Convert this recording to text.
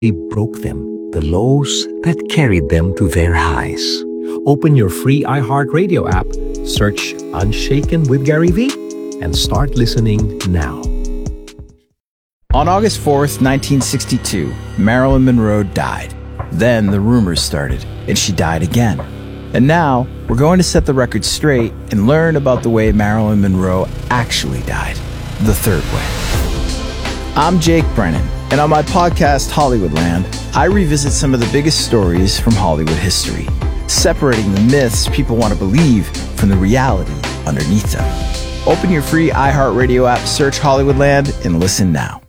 broke them, the lows that carried them to their highs. Open your free iHeartRadio app, search Unshaken with Gary V, and start listening now. On August 4th, 1962, Marilyn Monroe died. Then the rumors started, and she died again. And now, we're going to set the record straight and learn about the way Marilyn Monroe actually died, the third way. I'm Jake Brennan, and on my podcast, Hollywoodland, I revisit some of the biggest stories from Hollywood history, separating the myths people want to believe from the reality underneath them. Open your free iHeartRadio app, search Hollywoodland, and listen now.